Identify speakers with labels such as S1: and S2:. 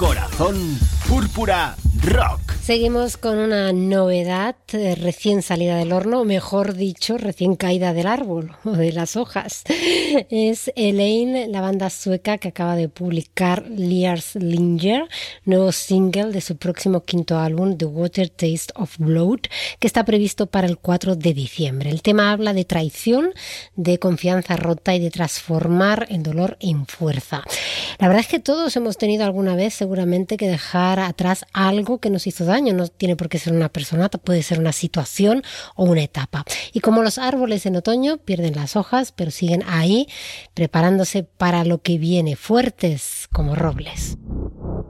S1: Corazón Púrpura Rock.
S2: Seguimos con una novedad recién salida del horno, o mejor dicho, recién caída del árbol o de las hojas. Es Elaine, la banda sueca que acaba de publicar Lars Linger, nuevo single de su próximo quinto álbum, The Water Taste of Blood, que está previsto para el 4 de diciembre. El tema habla de traición, de confianza rota y de transformar el dolor en fuerza. La verdad es que todos hemos tenido alguna vez seguramente que dejar atrás algo que nos hizo daño. No tiene por qué ser una persona, puede ser una situación o una etapa. Y como los árboles en otoño pierden las hojas, pero siguen ahí preparándose para lo que viene, fuertes como robles.